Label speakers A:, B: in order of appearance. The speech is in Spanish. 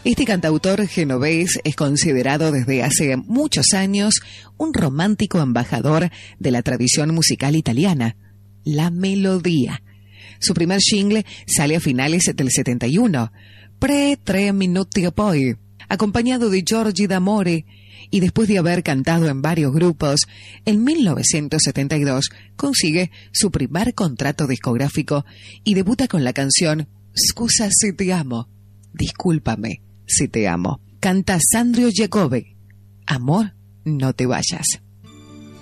A: Este cantautor genovés es considerado desde hace muchos años un romántico embajador de la tradición musical italiana, la melodía. Su primer single sale a finales del 71, Tre minuti e poi, acompañado de Giorgi D'Amore, y después de haber cantado en varios grupos, en 1972 consigue su primer contrato discográfico y debuta con la canción Scusa se te amo, discúlpame si te amo. Canta Sandro Giacobbe, Amor, no te vayas.